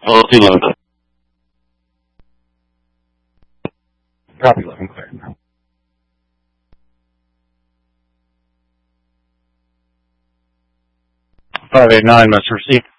LLC 11. Copy 11, clear. 589 must receive.